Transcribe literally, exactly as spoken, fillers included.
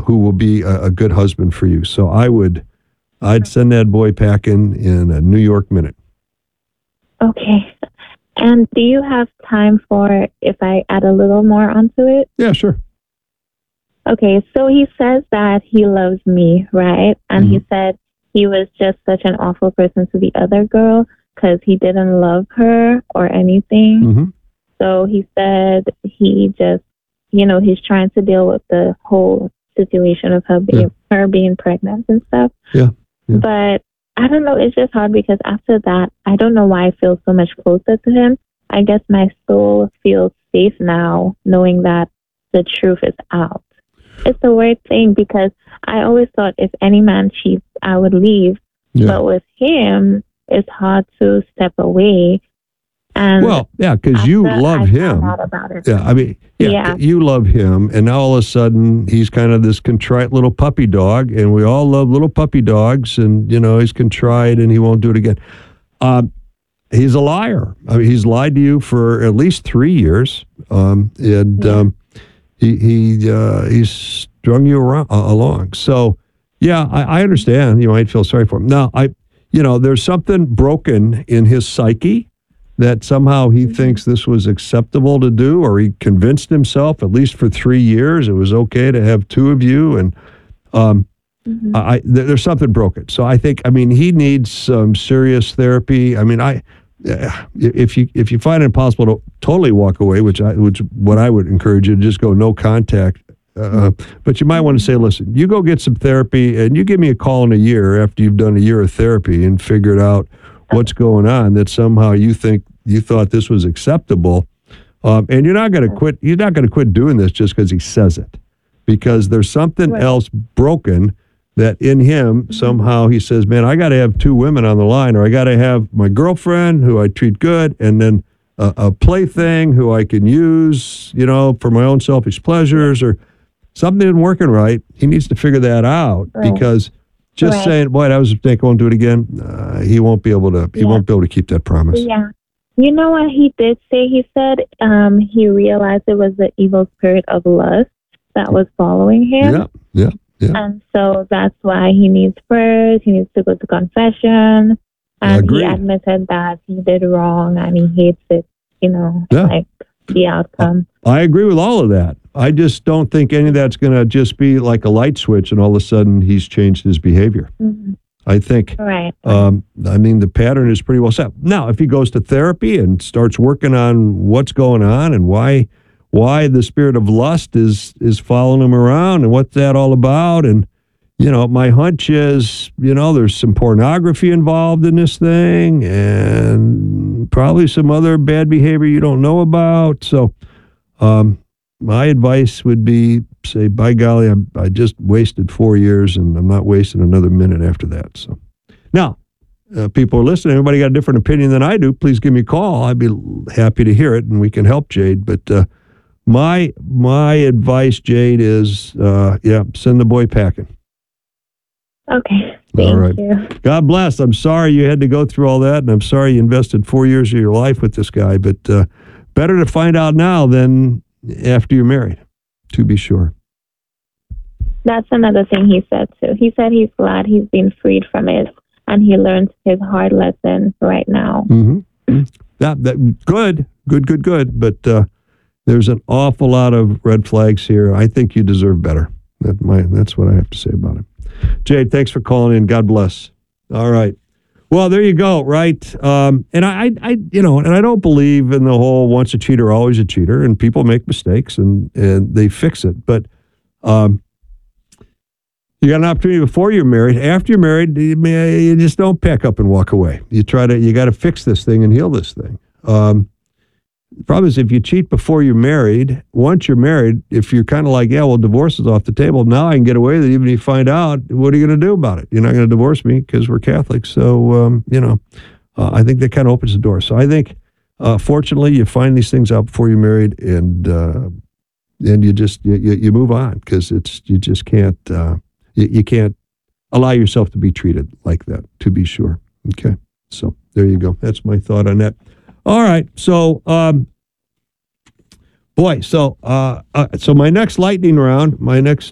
who will be a, a good husband for you. So I would, I'd send that boy packing in a New York minute. Okay. And do you have time for if I add a little more onto it? Yeah, sure. Okay, so he says that he loves me, right? And Mm-hmm. he said he was just such an awful person to the other girl because he didn't love her or anything. Mm-hmm. So he said he just, you know, he's trying to deal with the whole situation of her being, yeah. her being pregnant and stuff. Yeah. yeah. But I don't know, it's just hard because after that, I don't know why I feel so much closer to him. I guess my soul feels safe now knowing that the truth is out. It's a weird thing because I always thought if any man cheats, I would leave. Yeah. But with him, it's hard to step away. And well, yeah, because you love I him. found out about it. Yeah, I mean, yeah, yeah, you love him, and now all of a sudden he's kind of this contrite little puppy dog, and we all love little puppy dogs, and you know he's contrite and he won't do it again. Um, he's a liar. I mean, he's lied to you for at least three years, um, and. Yeah. Um, He he uh, he's strung you around, uh, along. So, yeah, I, I understand. You might feel sorry for him. Now, I, you know, there's something broken in his psyche that somehow he mm-hmm. thinks this was acceptable to do, or he convinced himself, at least for three years, it was okay to have two of you. And um, mm-hmm. I, th- there's something broken. So I think, I mean, he needs some serious therapy. I mean, I. If you if you find it impossible to totally walk away, which I which what I would encourage you to just go no contact, uh, but you might want to say, listen, you go get some therapy, and you give me a call in a year after you've done a year of therapy and figured out what's going on. That somehow you think you thought this was acceptable, um, and you're not going to quit. You're not going to quit doing this just because he says it, because there's something right. else broken. That in him, somehow he says, man, I got to have two women on the line, or I got to have my girlfriend who I treat good, and then a, a plaything who I can use, you know, for my own selfish pleasures, or something isn't working right. He needs to figure that out right. because just right. saying, boy, that was a mistake, I won't do it again, uh, he won't be able to, he yeah. won't be able to keep that promise. Yeah. You know what he did say? He said um, he realized it was the evil spirit of lust that was following him. Yeah, yeah. Yeah. And so that's why he needs prayers. He needs to go to confession. And he admitted that he did wrong and he hates it, you know, yeah. like the outcome. I agree with all of that. I just don't think any of that's going to just be like a light switch and all of a sudden he's changed his behavior. Mm-hmm. I think, right. um, I mean, the pattern is pretty well set. Now, if he goes to therapy and starts working on what's going on and why why the spirit of lust is is following him around and what's that all about. And, you know, my hunch is, you know, there's some pornography involved in this thing and probably some other bad behavior you don't know about. So um, my advice would be, say, by golly, I, I just wasted four years and I'm not wasting another minute after that. So now, uh, people are listening. Everybody got a different opinion than I do. Please give me a call. I'd be happy to hear it and we can help Jade. But, uh, My my advice, Jade, is, uh, yeah, send the boy packing. Okay, thank all right. you. God bless. I'm sorry you had to go through all that, and I'm sorry you invested four years of your life with this guy, but uh, better to find out now than after you're married, to be sure. That's another thing he said, too. He said he's glad he's been freed from it, and he learned his hard lesson right now. Mm-hmm. That, that, good, good, good, good, but... Uh, There's an awful lot of red flags here. I think you deserve better. That my, that's what I have to say about it. Jade, thanks for calling in. God bless. All right. Well, there you go, right? Um, and I, I, you know, and I don't believe in the whole once a cheater, always a cheater, and people make mistakes and, and they fix it. But um, you got an opportunity before you're married. After you're married, you, you just don't pack up and walk away. You try to, you got to fix this thing and heal this thing. Um, The problem is if you cheat before you're married, once you're married, if you're kind of like, yeah, well, divorce is off the table. Now I can get away with it. Even if you find out, what are you going to do about it? You're not going to divorce me because we're Catholics. So, um, you know, uh, I think that kind of opens the door. So I think, uh, fortunately, you find these things out before you're married and uh, and you just, you, you move on because it's, you just can't, uh, you, you can't allow yourself to be treated like that, to be sure. Okay. So there you go. That's my thought on that. All right, so um, boy, so uh, uh, so my next lightning round, my next